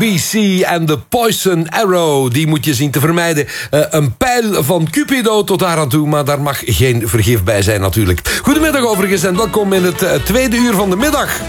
BC en de Poison Arrow, die moet je zien te vermijden. Een pijl van Cupido tot daar aan toe, maar daar mag geen vergif bij zijn natuurlijk. Goedemiddag overigens en welkom in het tweede uur van de middag.